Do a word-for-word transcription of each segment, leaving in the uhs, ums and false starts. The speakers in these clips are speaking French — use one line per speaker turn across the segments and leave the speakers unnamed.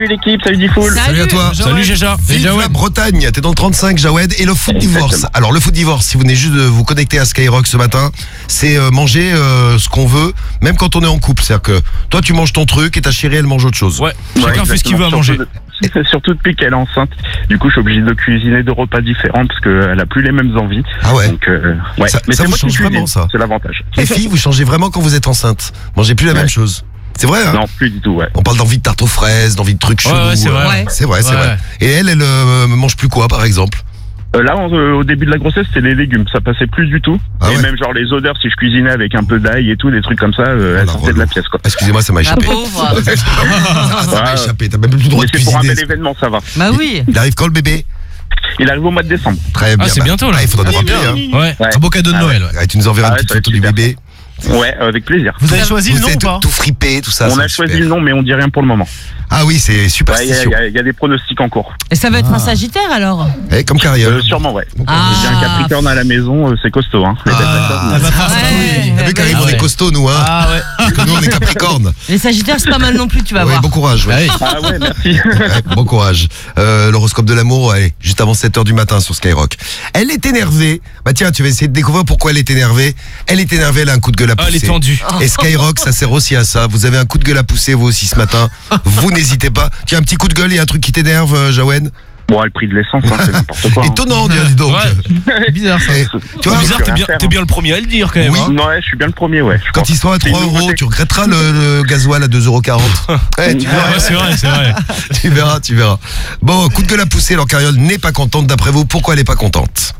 Salut l'équipe, salut Diffoul.
Salut, salut à toi.
Salut Jaja.
Vive la Bretagne, t'es dans le trente-cinq, Jawed. Et le foot divorce. Alors le foot divorce, si vous venez juste de vous connecter à Skyrock ce matin, c'est euh, manger euh, ce qu'on veut, même quand on est en couple. C'est-à-dire que toi tu manges ton truc et ta chérie elle mange autre chose.
Ouais, chacun
Ouais,
fait ce qu'il veut à manger.
Surtout, surtout depuis qu'elle est enceinte. Du coup, je suis obligé de cuisiner deux repas différents parce qu'elle a plus les mêmes envies.
Ah ouais.
Donc, euh, ouais.
Ça-
Mais
ça
c'est
vous
moi qui
change
cuisine,
vraiment, ça.
C'est l'avantage.
Les filles, vous changez vraiment quand vous êtes enceinte. Mangez plus la
Ouais.
même chose. C'est vrai, hein?
Non, plus du tout, ouais.
On parle d'envie de tarte aux fraises, d'envie de trucs
Ouais,
chelous.
ouais, c'est vrai.
euh,
Ouais.
C'est vrai, c'est
Ouais.
vrai. Et elle, elle euh, mange plus quoi, par exemple?
Euh, là, on- euh, au début de la grossesse, c'était les légumes. Ça passait plus du tout.
Ah
et
ouais.
même genre les odeurs, si je cuisinais avec un peu d'ail et tout, des trucs comme ça, euh,
Oh,
elle
la
sortait de la
relou.
pièce, quoi.
Excusez-moi, ça m'a
La
échappé.
pauvre.
Ah, ça m'a
Ouais.
échappé. T'as même plus le droit
Mais
de
c'est pour un
cuisiner.
bel événement, ça va.
Bah oui.
Il arrive quand le bébé?
Il arrive au mois de décembre.
Très bien.
Ah, c'est
Bah,
bientôt, là.
ah, il faudra nous rappeler. Hein.
Ouais.
Ouais.
Un beau cadeau de
Ah ouais.
Noël. Ouais.
Ouais, tu nous enverras
Ah
une
ouais,
petite
ça va être
photo du
super.
bébé.
Ouais, avec plaisir.
Vous avez choisi le
Vous
nom
savez
ou
tout,
pas
tout fripé, tout ça.
On
c'est
a choisi
super.
le nom, mais on dit rien pour le moment.
Ah oui, c'est
Ouais, Il y, a-
superstition.
il y a- il y a des pronostics en cours.
Et ça va être un Sagittaire alors?
Eh, comme Cariole.
Euh, sûrement, ouais.
Ah.
J'ai un Capricorne à la maison, euh, c'est costaud, hein. Les bêtes
Ah,
d'accords,
bah,
mais-
force,
Ouais.
oui.
T'as vu qu'arrive, on
ouais.
est costaud, nous, hein.
Ah ouais.
Parce que nous, on est Capricorne.
Les Sagittaires, c'est pas mal non plus, tu vas
Ouais,
voir.
bon courage. Ouais.
Ah oui.
Ah ouais, merci.
Ouais, bon courage. Euh, L'horoscope de l'amour, allez, juste avant sept heures du matin sur Skyrock. Elle est énervée. Bah tiens, tu vas essayer de découvrir pourquoi elle est énervée. Elle est énervée, elle a un coup de gueule à
Ah,
pousser.
elle est tendue.
Et Skyrock, ça sert aussi à ça. Vous avez un coup de gueule à pousser, vous aussi, ce matin. Vous n'hésitez pas. Tu as un petit coup de gueule et un truc qui t'énerve, euh, Jawen?
Bon, le prix de l'essence, hein, c'est n'importe quoi. hein.
Étonnant, dis dis donc.
Ouais.
C'est bizarre ça.
Eh, tu vois,
Ouais,
Bizarre,
je peux
t'es
rien
bien,
faire,
t'es
hein.
bien le premier à le dire quand même.
Oui.
hein.
Non, ouais, je suis bien le premier, ouais. je
quand
crois.
ils sont à
C'est
trois
une
euros,
nouveauté.
tu regretteras le, le gasoil à deux euros quarante. Ouais, tu
Ouais,
verras.
c'est vrai, c'est vrai.
Tu verras, tu verras. Bon, coup de gueule à pousser, alors Cariole n'est pas contente d'après vous. Pourquoi elle n'est pas contente?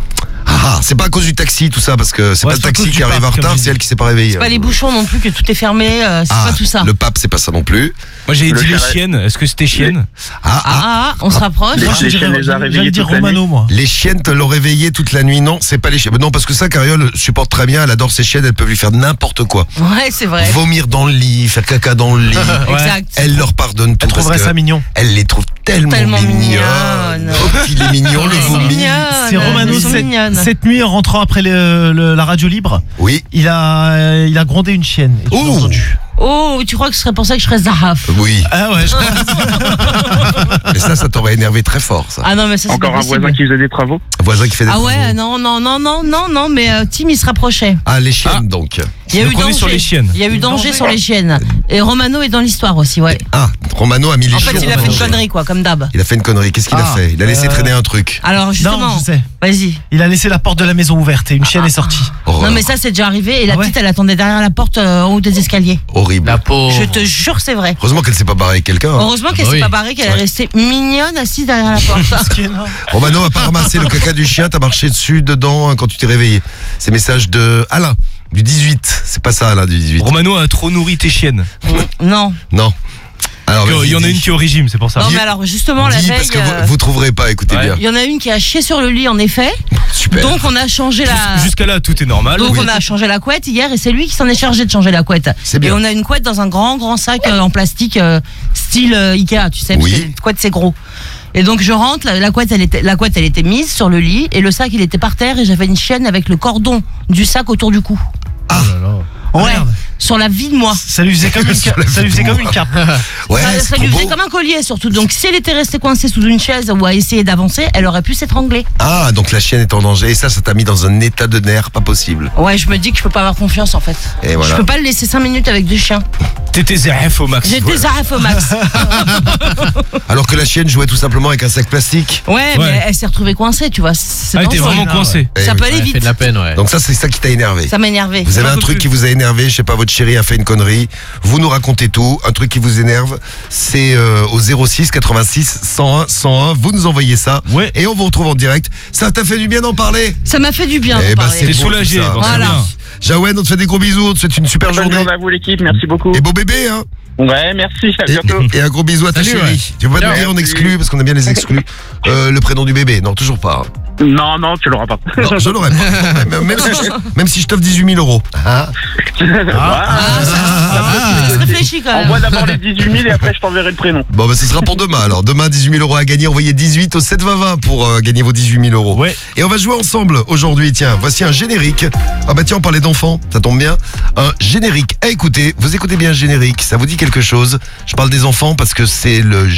Ah, c'est pas à cause du taxi, tout ça, parce que c'est
Ouais,
pas le
c'est à
taxi
cause
qui
du
arrive en
parc, comme
retard,
je
c'est
dis.
elle qui s'est pas réveillée.
C'est pas les bouchons non plus, que tout est fermé, euh, c'est
Ah,
pas tout ça.
le pape, c'est pas ça non plus.
Moi j'ai
Le
dit les
charret.
chiennes. Est-ce que c'était chienne?
Ah, ah,
Ah, ah, on se rapproche.
Les-
Moi, je
les
dirais-
chiens les a
j'allais
réveillés
dire
toute la
Romano, moi.
les chiennes te l'ont réveillée toute la nuit. Non, c'est pas les chiennes. Non, parce que ça, Cariole supporte très bien. Elle adore ses chiennes. Elles peuvent lui faire n'importe quoi.
Ouais, c'est vrai.
Vomir dans le lit, faire caca dans le lit.
Exact.
Elle leur pardonne tout.
Elle
parce
trouverait
que
ça mignon.
Elle les trouve tellement,
Tellement
mignonnes.
mignonnes.
Oh, il est mignon, le
Elles sont
vomi.
mignonnes.
C'est Romano
Elles sont
cette,
mignonnes.
cette nuit en rentrant après le- le- la radio libre,
Oui.
il a, euh, il a grondé une chienne. Et tu l'as
Oh.
entendu.
Oh, tu crois que ce serait pour ça que je serais Zahaf?
Oui.
Ah ouais, je...
Et ça, ça t'aurait énervé très fort, ça.
Ah non, mais ça c'est
Encore
pas
un
possible.
voisin qui faisait des travaux.
Un voisin qui fait des
Ah ouais,
travaux.
non, non, non, non, non, non, mais euh, Tim il se rapprochait.
Ah, les chiennes,
Ah.
donc.
Il y a
Donc
eu
on est
danger.
sur les chiennes.
Il y a eu danger
Danger.
sur les chiennes. Et Romano est dans l'histoire aussi, ouais.
Ah, Romano a mis les
En fait,
chiens
il a
en
fait une
danger.
connerie, quoi, comme d'hab.
Il a fait une connerie. Qu'est-ce qu'il a
Ah,
fait? Il a laissé
euh,
traîner un truc.
Alors justement,
Non, je sais.
vas-y.
Il a laissé la porte de la maison ouverte et une chienne est sortie.
Horreur.
Non, mais ça c'est déjà arrivé. Et la
Ah ouais
petite, elle attendait derrière la porte euh, en haut des escaliers.
Horrible.
pauvre.
Je te jure, c'est vrai.
Heureusement qu'elle s'est pas barrée avec quelqu'un. hein.
Heureusement qu'elle
bah
s'est
oui.
pas barrée, qu'elle
Ouais.
est restée mignonne assise derrière la porte.
Ce qui est énorme.
Romano a pas ramassé le caca du chien, t'as marché dessus, dedans, hein, quand tu t'es réveillé. C'est message de Alain, du dix-huit. C'est pas ça, Alain, du dix-huit.
Romano a trop nourri tes chiennes.
Non.
Non. Alors,
Il
vas-y,
y en a
dis.
une qui est au régime, c'est pour ça.
Non, mais alors justement, la
Dis,
veille,
parce que
euh,
vous, vous trouverez pas, écoutez
Ouais.
bien.
il y en a une qui a chié sur le lit, en effet.
Super.
Donc on a changé la.
Jusqu'à là, tout est normal.
Donc
Oui.
on a changé la couette hier et c'est lui qui s'en est chargé de changer la couette.
C'est bien.
Et on a une couette dans un grand grand sac euh, en plastique euh, style euh, Ikea, tu sais, parce
Oui.
que la couette c'est gros. Et donc je rentre, la, la couette elle était la couette elle était mise sur le lit et le sac il était par terre et j'avais une chaîne avec le cordon du sac autour du cou.
Ah,
Ouais.
merde.
Sur la vie de moi.
Ça lui faisait comme une,
Sur
ca-
la
ça lui
vie
faisait
de
comme
moi.
une cape.
Ouais,
ça
c'est
ça
trop
lui faisait
beau.
comme un collier surtout. Donc si elle était restée coincée sous une chaise ou à essayer d'avancer, elle aurait pu s'étrangler.
Ah, donc la chienne est en danger. Et ça, ça t'a mis dans un état de nerfs pas possible.
Ouais, je me dis que je peux pas avoir confiance en fait.
Et voilà.
Je peux pas le laisser cinq minutes avec deux chiens.
T'étais zéro au max.
J'étais Zaref au max.
Alors que la chienne jouait tout simplement avec un sac plastique.
Ouais,
Ouais.
mais elle s'est retrouvée coincée, tu vois. C'est
Ah, t'es
dangereux.
vraiment
Ah,
coincé.
Eh
Ça
oui.
peut aller vite.
peine, ouais.
Donc ça, c'est ça qui t'a énervé.
Ça m'a énervé.
Vous avez
un
un
peu
truc
plus.
qui vous a énervé, je sais pas, votre chérie a fait une connerie, vous nous racontez tout, un truc qui vous énerve, c'est euh, au zéro six quatre-vingt-six cent un cent un, vous nous envoyez ça,
Ouais.
et on vous retrouve en direct. Ça t'a fait du bien d'en parler?
Ça m'a fait du bien.
Eh
d'en
ben,
parler.
c'est
T'es
beau,
soulagé,
tout ça.
donc c'est
Voilà.
bien.
Jawen, on te fait des gros bisous, on te souhaite une super
Bonne
journée.
journée à vous l'équipe, merci beaucoup.
Et beau bébé, hein.
Ouais, merci, à
Et,
bientôt.
et un gros bisou à ta
Salut,
chérie.
ouais.
Tu peux pas
Ciao.
nous dire en exclu, parce qu'on aime bien les exclus, euh, le prénom du bébé. Non, toujours pas. hein.
Non, non, tu l'auras pas.
Non, je l'aurais pas. Même, même si je, même si je t'offre dix-huit mille euros. Ah.
Ah, ça se réfléchit quand même.
Envoie d'abord les dix-huit mille et après je t'enverrai le prénom.
Bon, bah, ce sera pour demain. Alors, demain, dix-huit mille euros à gagner. Envoyez dix-huit au sept vingt vingt pour euh, gagner vos dix-huit mille euros.
Ouais.
Et on va jouer ensemble aujourd'hui. Tiens, voici un générique. Ah, bah, tiens, on parlait d'enfants. Ça tombe bien. Un générique. Eh, écoutez, vous écoutez bien le générique. Ça vous dit quelque chose? Je parle des enfants parce que c'est le